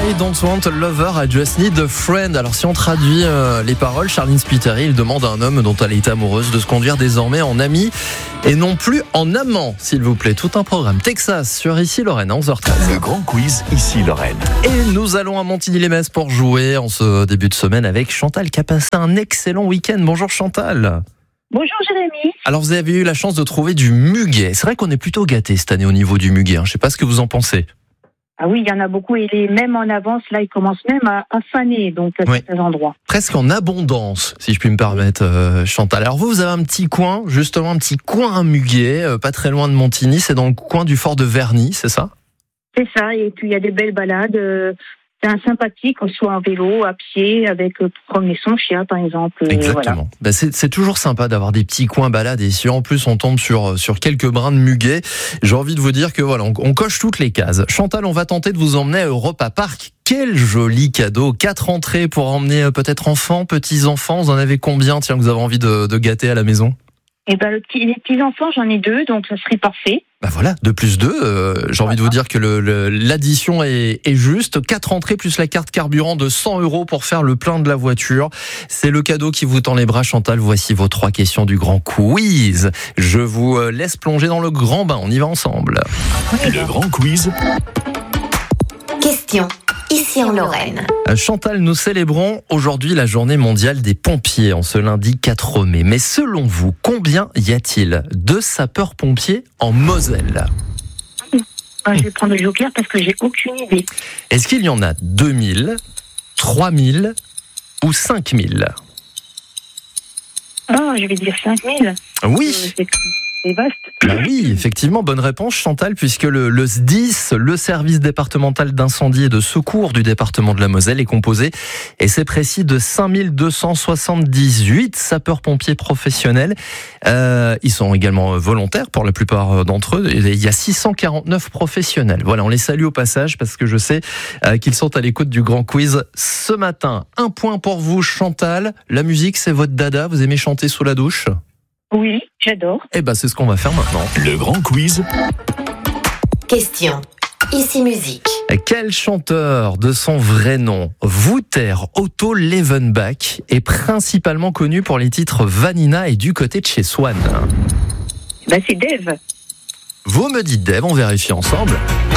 I don't want a lover, I just need a friend. Alors si on traduit les paroles, Charline Spiteri, il demande à un homme dont elle est amoureuse de se conduire désormais en ami et non plus en amant, s'il vous plaît. Tout un programme Texas sur Ici Lorraine à 11h13. Le grand quiz Ici Lorraine. Et nous allons à Montigny-lès-Metz pour jouer en ce début de semaine avec Chantal qui a passé un excellent week-end. Bonjour Chantal. Bonjour Jérémy. Alors vous avez eu la chance de trouver du muguet. C'est vrai qu'on est plutôt gâtés cette année au niveau du muguet. Je ne sais pas ce que vous en pensez. Ah oui, il y en a beaucoup. Il est même en avance. Là, il commence même à faner, donc à certains endroits. Presque en abondance, si je puis me permettre, Chantal. Alors vous avez un petit coin, justement un petit coin à muguet, pas très loin de Montigny. C'est dans le coin du fort de Verny, c'est ça ? C'est ça. Et puis il y a des belles balades. C'est un sympathique, soit en vélo, à pied, avec promener son chien, par exemple. Exactement. Voilà. C'est toujours sympa d'avoir des petits coins balades. Et si en plus on tombe sur quelques brins de muguet, j'ai envie de vous dire que voilà, on coche toutes les cases. Chantal, on va tenter de vous emmener à Europa Park. Quel joli cadeau. 4 entrées pour emmener peut-être enfants, petits-enfants. Vous en avez combien, tiens, que vous avez envie de gâter à la maison ? Eh ben, les petits-enfants, j'en ai 2, donc ça serait parfait. Ben voilà, 2 plus 2, j'ai envie de vous dire que l'addition est juste. 4 entrées plus la carte carburant de 100 € pour faire le plein de la voiture. C'est le cadeau qui vous tend les bras, Chantal. Voici vos 3 questions du grand quiz. Je vous laisse plonger dans le grand bain. On y va ensemble. Le grand quiz. Question. Ici en Lorraine. Chantal, nous célébrons aujourd'hui la journée mondiale des pompiers en ce lundi 4 mai. Mais selon vous, combien y a-t-il de sapeurs-pompiers en Moselle ? Je vais prendre le joker parce que j'ai aucune idée. Est-ce qu'il y en a 2000, 3000 ou 5000 ? Je vais dire 5000. Oui. C'est vaste. Bah oui, effectivement, bonne réponse Chantal, puisque le SDIS, le service départemental d'incendie et de secours du département de la Moselle, est composé, et c'est précis, de 5278 sapeurs-pompiers professionnels. Ils sont également volontaires pour la plupart d'entre eux. Il y a 649 professionnels. Voilà, on les salue au passage parce que je sais qu'ils sont à l'écoute du grand quiz ce matin. 1 point pour vous Chantal. La musique, c'est votre dada. Vous aimez chanter sous la douche ? Oui, j'adore. Eh ben, c'est ce qu'on va faire maintenant. Le grand quiz. Question. Ici musique. Quel chanteur de son vrai nom, Wouter Otto Levenbach, est principalement connu pour les titres Vanina et Du côté de chez Swan ? C'est Dave. Vous me dites Dave, on vérifie ensemble.